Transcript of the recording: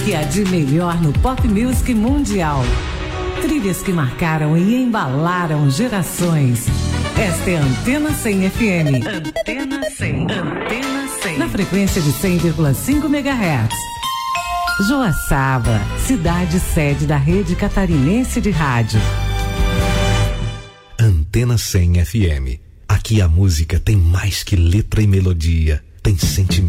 que há de melhor no pop music mundial. Trilhas que marcaram e embalaram gerações. Esta é a Antena 100 FM. Antena 100. Antena 100. Na frequência de 100,5 MHz. Joaçaba, cidade sede da rede catarinense de rádio. Antena 100 FM. Aqui a música tem mais que letra e melodia, tem sentimento.